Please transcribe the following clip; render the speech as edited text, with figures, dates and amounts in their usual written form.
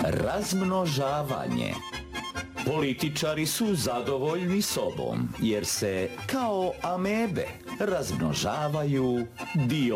Razmnožavanje. Političari su zadovoljni sobom, jer se kao amebe razmnožavaju dio